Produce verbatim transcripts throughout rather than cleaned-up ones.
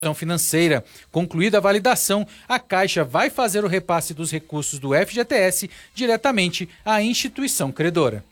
financeira. Concluída a validação, a Caixa vai fazer o repasse dos recursos do F G T S diretamente à instituição credora.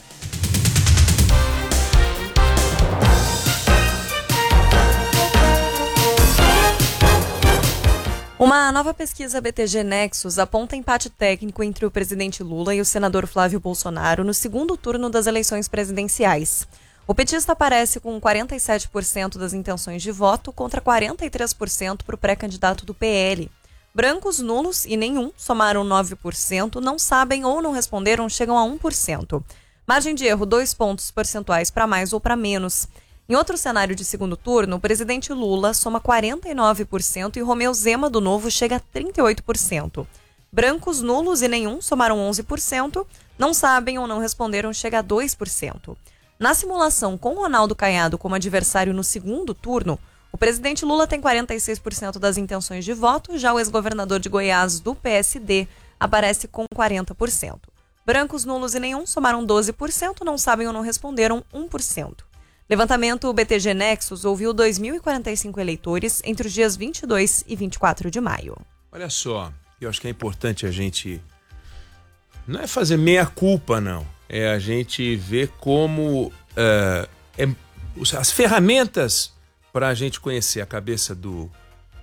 Uma nova pesquisa B T G Nexus aponta empate técnico entre o presidente Lula e o senador Flávio Bolsonaro no segundo turno das eleições presidenciais. O petista aparece com quarenta e sete por cento das intenções de voto contra quarenta e três por cento para o pré-candidato do P L. Brancos, nulos e nenhum somaram nove por cento, não sabem ou não responderam chegam a um por cento. Margem de erro, dois pontos percentuais para mais ou para menos. Em outro cenário de segundo turno, o presidente Lula soma quarenta e nove por cento e Romeu Zema do Novo chega a trinta e oito por cento. Brancos, nulos e nenhum somaram onze por cento, não sabem ou não responderam chega a dois por cento. Na simulação com Ronaldo Caiado como adversário no segundo turno, o presidente Lula tem quarenta e seis por cento das intenções de voto, já o ex-governador de Goiás do P S D aparece com quarenta por cento. Brancos, nulos e nenhum somaram doze por cento, não sabem ou não responderam um por cento. Levantamento B T G Nexus ouviu dois mil e quarenta e cinco eleitores entre os dias vinte e dois e vinte e quatro de maio. Olha só, eu acho que é importante a gente... Não é fazer meia-culpa, não. É a gente ver como uh, é, as ferramentas para a gente conhecer a cabeça do,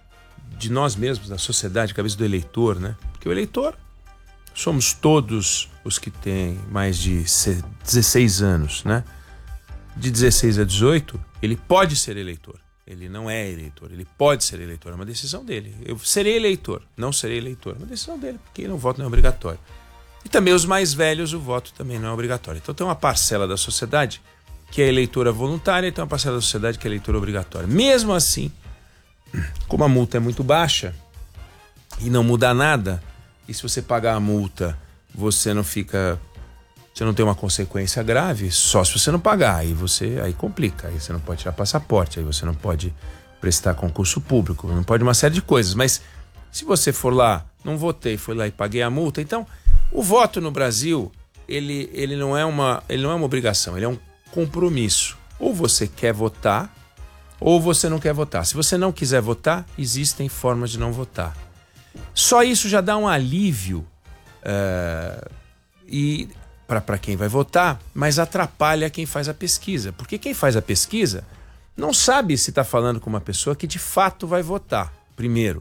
de nós mesmos, da sociedade, a cabeça do eleitor, né? Porque o eleitor somos todos os que têm mais de dezesseis anos, né? De dezesseis a dezoito, ele pode ser eleitor. Ele não é eleitor, ele pode ser eleitor, é uma decisão dele. Eu serei eleitor, não serei eleitor, é uma decisão dele, porque o voto não é obrigatório. E também os mais velhos, o voto também não é obrigatório. Então tem uma parcela da sociedade que é eleitora voluntária e tem uma parcela da sociedade que é eleitora obrigatória. Mesmo assim, como a multa é muito baixa e não muda nada, e se você pagar a multa, você não fica... Você não tem uma consequência grave, só se você não pagar. Aí você aí complica, aí você não pode tirar passaporte, aí você não pode prestar concurso público, não pode uma série de coisas. Mas se você for lá, não votei, foi lá e paguei a multa, então... O voto no Brasil, ele, ele, não é uma, ele não é uma obrigação, ele é um compromisso. Ou você quer votar, ou você não quer votar. Se você não quiser votar, existem formas de não votar. Só isso já dá um alívio uh, e para quem vai votar, mas atrapalha quem faz a pesquisa. Porque quem faz a pesquisa não sabe se está falando com uma pessoa que de fato vai votar, primeiro.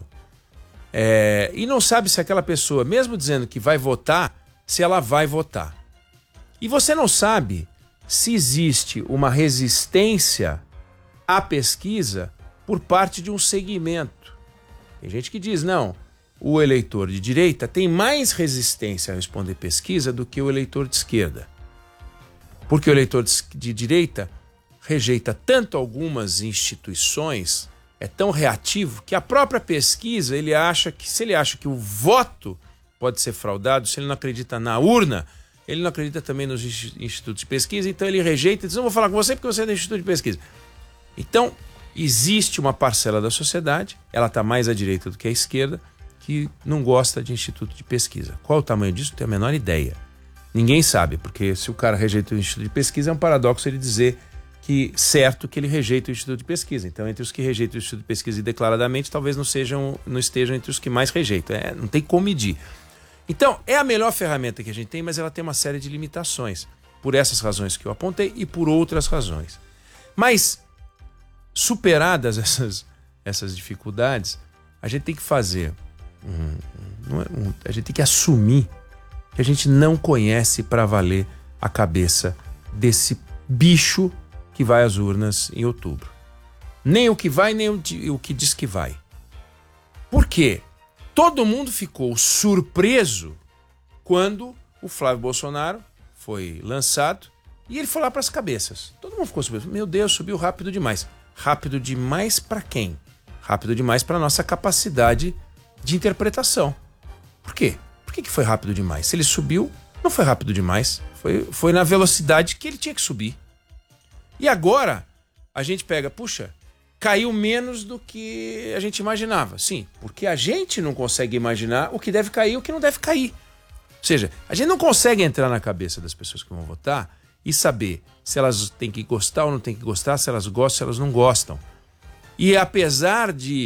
É, e não sabe se aquela pessoa, mesmo dizendo que vai votar, se ela vai votar. E você não sabe se existe uma resistência à pesquisa por parte de um segmento. Tem gente que diz, não, o eleitor de direita tem mais resistência a responder pesquisa do que o eleitor de esquerda. Porque o eleitor de direita rejeita tanto algumas instituições... É tão reativo que a própria pesquisa, ele acha que, se ele acha que o voto pode ser fraudado, se ele não acredita na urna, ele não acredita também nos institutos de pesquisa, então ele rejeita e diz, não vou falar com você porque você é do instituto de pesquisa. Então, existe uma parcela da sociedade, ela está mais à direita do que à esquerda, que não gosta de instituto de pesquisa. Qual é o tamanho disso? Não tenho a menor ideia. Ninguém sabe, porque se o cara rejeita o instituto de pesquisa, é um paradoxo ele dizer que certo que ele rejeita o Instituto de Pesquisa. Então, entre os que rejeitam o Instituto de Pesquisa declaradamente, talvez não, sejam, não estejam entre os que mais rejeitam. É, não tem como medir. Então, é a melhor ferramenta que a gente tem, mas ela tem uma série de limitações. Por essas razões que eu apontei e por outras razões. Mas, superadas essas, essas dificuldades, a gente tem que fazer... Um, um, um, a gente tem que assumir que a gente não conhece para valer a cabeça desse bicho que vai às urnas em outubro. Nem o que vai, nem o, o que diz que vai. Por quê? Todo mundo ficou surpreso quando o Flávio Bolsonaro foi lançado e ele foi lá para as cabeças. Todo mundo ficou surpreso. Meu Deus, subiu rápido demais. Rápido demais para quem? Rápido demais para a nossa capacidade de interpretação. Por quê? Por que que foi rápido demais? Se ele subiu, não foi rápido demais. Foi, foi na velocidade que ele tinha que subir. E agora, a gente pega, puxa, caiu menos do que a gente imaginava. Sim, porque a gente não consegue imaginar o que deve cair e o que não deve cair. Ou seja, a gente não consegue entrar na cabeça das pessoas que vão votar e saber se elas têm que gostar ou não têm que gostar, se elas gostam, se elas não gostam. E apesar de